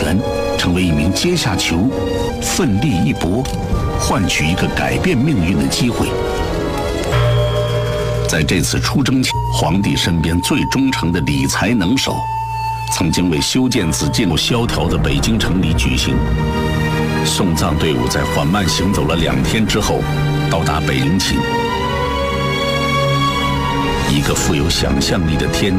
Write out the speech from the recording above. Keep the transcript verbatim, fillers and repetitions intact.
权，成为一名阶下囚，奋力一搏，换取一个改变命运的机会。在这次出征前，皇帝身边最忠诚的理财能手，曾经为修建子建筑萧条的北京城里举行。送葬队伍在缓慢行走了两天之后，到达北陵寝。一个富有想象力的天